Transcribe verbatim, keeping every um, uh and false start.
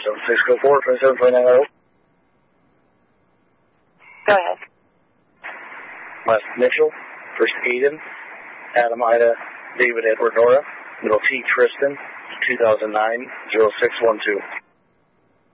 seven six go four, twenty-seven twenty-nine, hello. Go ahead. West Mitchell, first Eden, Adam Ida, David Edward Nora, middle T Tristan, two thousand nine, zero six one two.